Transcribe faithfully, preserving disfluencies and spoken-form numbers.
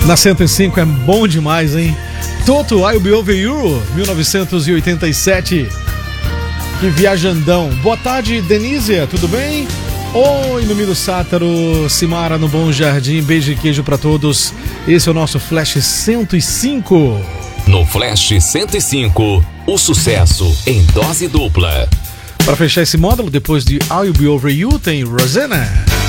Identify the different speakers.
Speaker 1: Na cento e cinco é bom demais, hein? Toto, I'll Be Over You, mil novecentos e oitenta e sete. Que viajandão. Boa tarde, Denise, tudo bem? Oi, no Miro Sátaro, Simara no Bom Jardim, beijo e queijo pra todos. Esse é o nosso Flash cento e cinco.
Speaker 2: No Flash cento e cinco, o sucesso em dose dupla.
Speaker 1: Para fechar esse módulo, depois de I'll Be Over You, tem Rosanna.